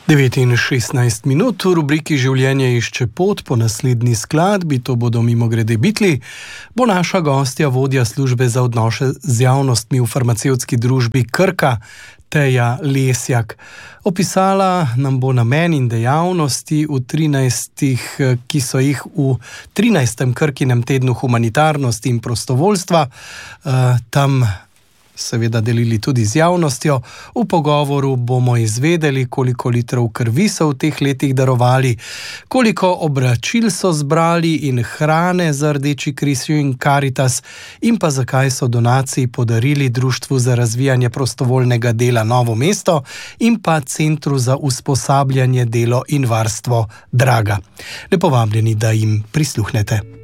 9:16 v rubriki Življenje išče pot po naslednji skladbi, to bodo mimogrede Beatli, bo naša gostja vodja službe za odnose z javnostmi v farmacevtski družbi Krka, Teja Lesjak. Opisala nam bo namen in dejavnosti ki so jih v 13. Krkinem tednu humanitarnosti in prostovoljstva tam seveda delili tudi z javnostjo. V pogovoru bomo izvedeli, koliko litrov krvi so v teh letih darovali, koliko oblačil so zbrali in hrane za Rdeči križ in Karitas in pa zakaj so donaciji podarili Društvu za razvijanje prostovoljnega dela Novo mesto in pa Centru za usposabljanje, delo in varstvo Draga. Lepo vabljeni, da jim prisluhnete.